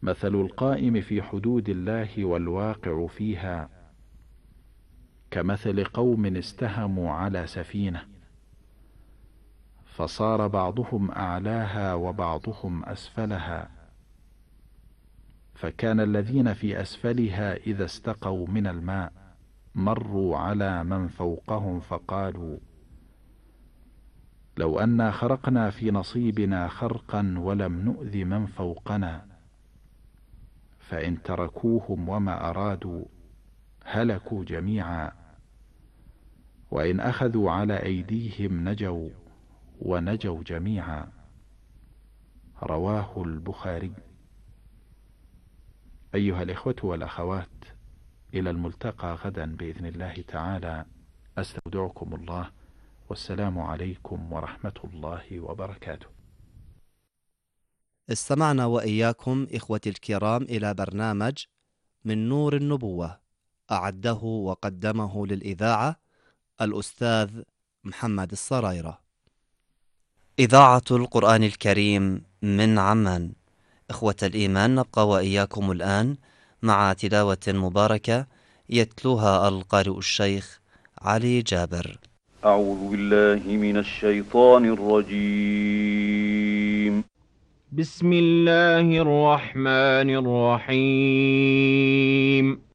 مثل القائم في حدود الله والواقع فيها كمثل قوم استهموا على سفينة، فصار بعضهم أعلاها وبعضهم أسفلها، فكان الذين في أسفلها إذا استقوا من الماء مروا على من فوقهم فقالوا: لو أنا خرقنا في نصيبنا خرقا ولم نؤذ من فوقنا. فإن تركوهم وما أرادوا هلكوا جميعا، وإن أخذوا على أيديهم نجوا ونجوا جميعا. رواه البخاري. أيها الإخوة والأخوات، إلى الملتقى غدا بإذن الله تعالى، أستودعكم الله، والسلام عليكم ورحمة الله وبركاته. استمعنا وإياكم إخوتي الكرام إلى برنامج من نور النبوة، أعده وقدمه للإذاعة الأستاذ محمد الصرايرة. إذاعة القرآن الكريم من عمان. إخوة الإيمان، نبقى وإياكم الآن مع تلاوة مباركة يتلوها القارئ الشيخ علي جابر. أعوذ بالله من الشيطان الرجيم. بسم الله الرحمن الرحيم.